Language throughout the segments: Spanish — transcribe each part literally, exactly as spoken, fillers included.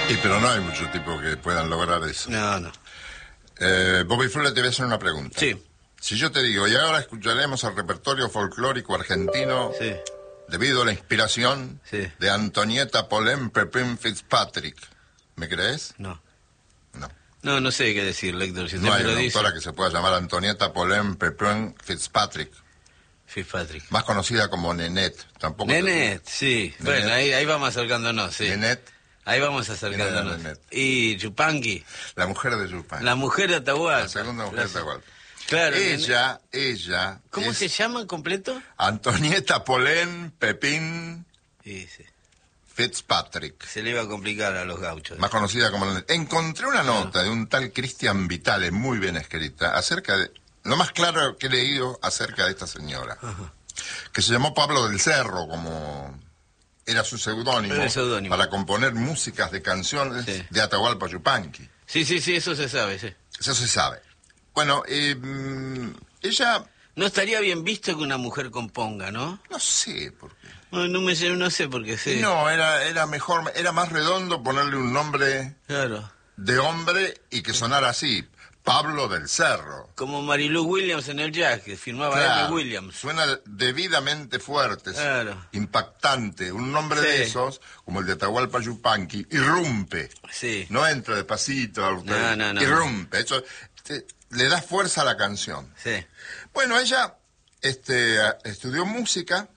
Y pero no hay muchos tipos que puedan lograr eso. No, no. Eh, Bobby Flores, te voy a hacer una pregunta. Sí. Si yo te digo, y ahora escucharemos el repertorio folclórico argentino Sí. debido a la inspiración Sí. de Antonieta Polén Pepín Fitzpatrick, ¿me crees? No. No. No, no sé qué decir, Héctor. Si usted No hay me lo una dice. autora que se pueda llamar Antonieta Polén Pepín Fitzpatrick, Fitzpatrick. más conocida como Nenette. Tampoco te- Nenet, sí. Nenet. Bueno, ahí, ahí vamos acercándonos, sí. Nenette, Ahí vamos acercándonos. Nenet. Y Chupanqui, la mujer de Yupan. la mujer de Atahualpa. La segunda mujer de Atahualpa. Claro. Ella, ella... ¿Cómo es se llama en completo? Antonieta Polén Pepín Sí, sí. Fitzpatrick, Se le iba a complicar a los gauchos. más conocida como... Nenette. Encontré una nota de un tal Cristian Vitale, muy bien escrita, acerca de... Lo más claro que he leído acerca de esta señora, Ajá. que se llamó Pablo del Cerro, como... Era su seudónimo Era el seudónimo. para componer músicas de canciones Sí. de Atahualpa Yupanqui. Sí, sí, sí, eso se sabe, sí. Eso se sabe. Bueno, eh, mm, ella... No estaría bien visto que una mujer componga, ¿no? No sé por qué. No, no, me, no sé por qué, sí. No, era, era mejor, era más redondo ponerle un nombre Claro. de hombre y que sonara así, Pablo del Cerro. Como Marilu Williams en el jazz, que firmaba Claro, M. Williams. suena debidamente fuerte, es Claro. impactante. Un nombre Sí. de esos, como el de Atahualpa Yupanqui, irrumpe. Sí. No entra despacito, No, no, no. irrumpe. Eso te- le da fuerza a la canción. Sí. Bueno, ella este, a- estudió música,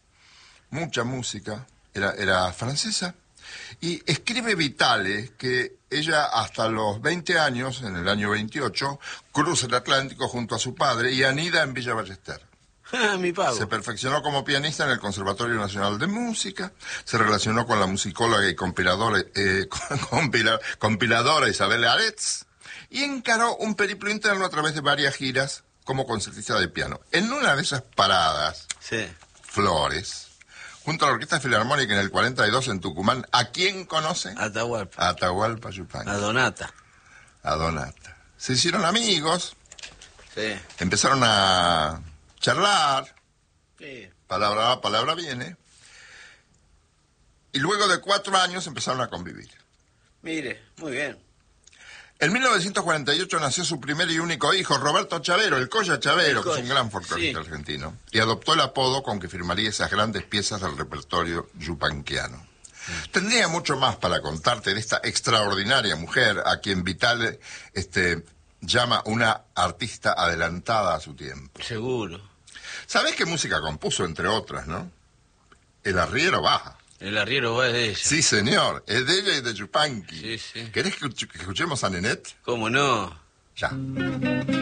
mucha música, era, era francesa, y escribe Vitale que ella hasta los veinte años, en el año veintiocho, cruza el Atlántico junto a su padre y anida en Villa Ballester. Ah, mi pavo. Se perfeccionó como pianista en el Conservatorio Nacional de Música, se relacionó con la musicóloga y compiladora, eh, compila- compiladora Isabel Aretz, y encaró un periplo interno a través de varias giras como concertista de piano. En una de esas paradas, Sí. Flores, junto a la Orquesta Filarmónica en el cuarenta y dos en Tucumán, ¿a quién conoce? Atahualpa. A Atahualpa Yupanqui, A Donata. a Donata. Se hicieron amigos, Sí. empezaron a charlar, Sí. palabra va, palabra viene, y luego de cuatro años empezaron a convivir. Mire, muy bien. En mil novecientos cuarenta y ocho nació su primer y único hijo, Roberto Chavero, el Colla Chavero, El que es un Colla, gran folclorista sí. argentino, y adoptó el apodo con que firmaría esas grandes piezas del repertorio yupanquiano. Mm. Tendría mucho más para contarte de esta extraordinaria mujer a quien Vitale este, llama una artista adelantada a su tiempo. Seguro. ¿Sabés qué música compuso, entre otras, no? El arriero baja. El arriero va de ella. Sí, señor, es de ella y de Yupanqui. Sí, sí. ¿Querés que, que escuchemos a Nenette? ¿Cómo no? Ya.